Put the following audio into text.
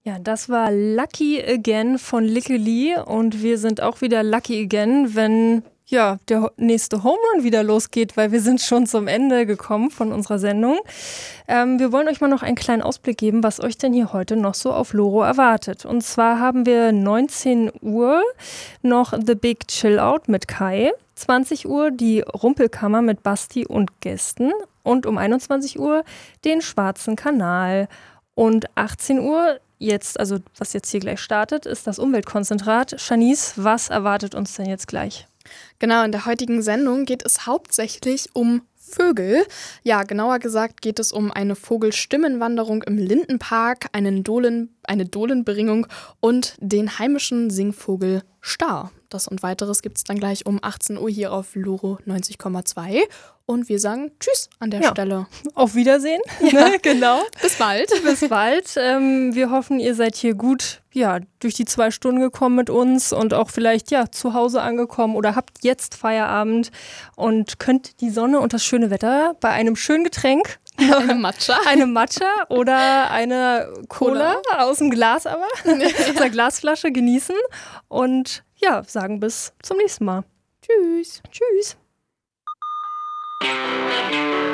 Ja, das war Lucky Again von Licky Lee und wir sind auch wieder lucky again, wenn der nächste Home Run wieder losgeht, weil wir sind schon zum Ende gekommen von unserer Sendung. Wir wollen euch mal noch einen kleinen Ausblick geben, was euch denn hier heute noch so auf Loro erwartet. Und zwar haben wir 19 Uhr noch The Big Chill Out mit Kai, 20 Uhr die Rumpelkammer mit Basti und Gästen und um 21 Uhr den Schwarzen Kanal. Und 18 Uhr was jetzt hier gleich startet, ist das Umweltkonzentrat. Shanice, was erwartet uns denn jetzt gleich? Genau, in der heutigen Sendung geht es hauptsächlich um Vögel. Ja, genauer gesagt geht es um eine Vogelstimmenwanderung im Lindenpark, eine Dohlenbringung und den heimischen Singvogel Star. Das und weiteres gibt es dann gleich um 18 Uhr hier auf Loro 90,2. Und wir sagen Tschüss an der Stelle. Auf Wiedersehen. Ja. Ne? Genau. Bis bald. Bis bald. Wir hoffen, ihr seid hier gut durch die 2 Stunden gekommen mit uns und auch vielleicht zu Hause angekommen oder habt jetzt Feierabend und könnt die Sonne und das schöne Wetter bei einem schönen Getränk, eine Matcha oder eine Cola aus dem Glas aus der Glasflasche genießen und sagen bis zum nächsten Mal. Tschüss. Tschüss.